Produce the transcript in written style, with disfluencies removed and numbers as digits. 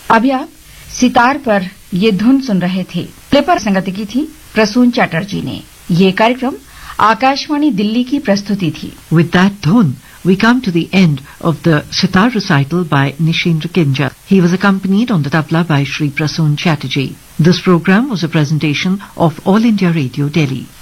अभी आप सितार पर ये धुन सुन रहे थे। प्ले पर संगति की थी प्रसून चैटर्जी ने। ये कार्यक्रम आकाशवाणी दिल्ली की प्रस्तुति थी। With that dhun, we come to the end of the sitar recital by Nishindra Kinja. He was accompanied on the tabla by Shri Prasoon Chatterjee. This program was a presentation of All India Radio, Delhi.